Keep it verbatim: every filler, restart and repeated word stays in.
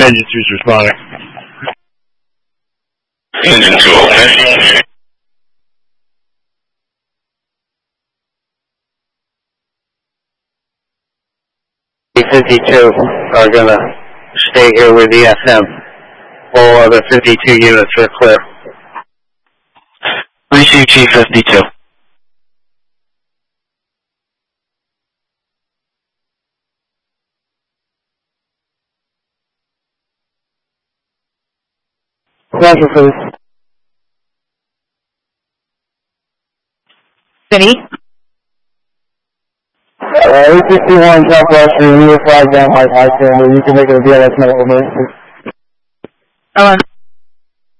Engine two's responding. Engine two, okay. fifty-two are going to stay here with the S M. All other fifty-two units are clear. Receive Chief fifty-two. Roger, please. Vinny? Uh, eight sixty-one Southwest, you need a flag down high high, you can make it a D L S no emergency. Oh,